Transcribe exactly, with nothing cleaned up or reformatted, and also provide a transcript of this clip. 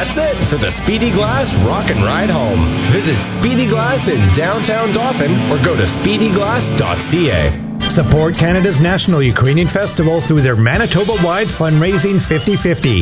That's it for the Speedy Glass Rock and Ride Home. Visit Speedy Glass in downtown Dauphin or go to speedy glass dot c a. Support Canada's National Ukrainian Festival through their Manitoba-wide fundraising fifty fifty.